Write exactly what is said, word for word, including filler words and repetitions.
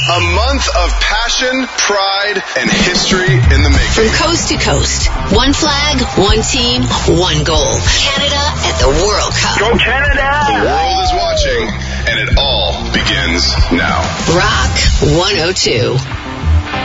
A month of passion, pride, and history in the making. From coast to coast, one flag, one team, one goal. Canada at the World Cup. Go Canada! The world is watching, and it all begins now. Rock one oh two.